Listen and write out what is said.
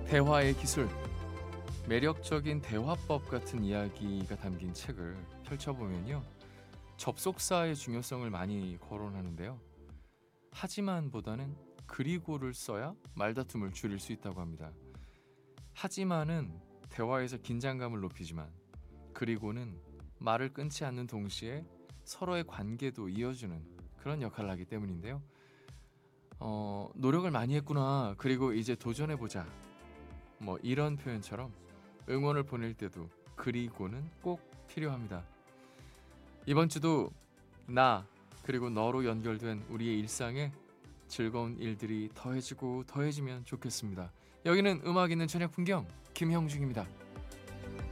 대화의 기술, 매력적인 대화법 같은 이야기가 담긴 책을 펼쳐보면요. 접속사의 중요성을 많이 거론하는데요. 하지만보다는 그리고를 써야 말다툼을 줄일 수 있다고 합니다. 하지만은 대화에서 긴장감을 높이지만 그리고는 말을 끊지 않는 동시에 서로의 관계도 이어주는 그런 역할을 하기 때문인데요. 노력을 많이 했구나. 그리고 이제 도전해보자. 뭐 이런 표현처럼 응원을 보낼 때도 그리고는 꼭 필요합니다. 이번 주도 나 그리고 너로 연결된 우리의 일상에 즐거운 일들이 더해지고 더해지면 좋겠습니다. 여기는 음악 있는 저녁 풍경 김형중입니다.